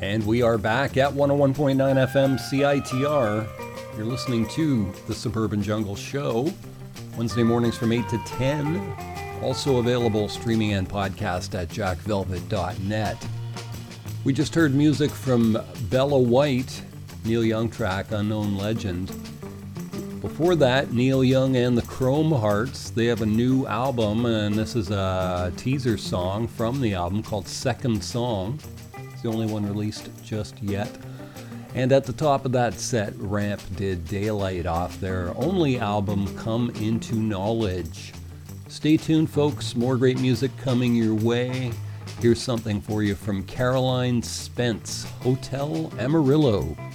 And we are back at 101.9 FM CITR. You're listening to The Suburban Jungle Show, Wednesday mornings from 8 to 10. Also available streaming and podcast at jackvelvet.net. We just heard music from Bella White, Neil Young track, Unknown Legend. Before that, Neil Young and the Chrome Hearts. They have a new album, and this is a teaser song from the album called Second Song. The only one released just yet. And at the top of that set, Ramp did Daylight off their only album, Come Into Knowledge. Stay tuned, folks. More great music coming your way. Here's something for you from Caroline Spence, Hotel Amarillo.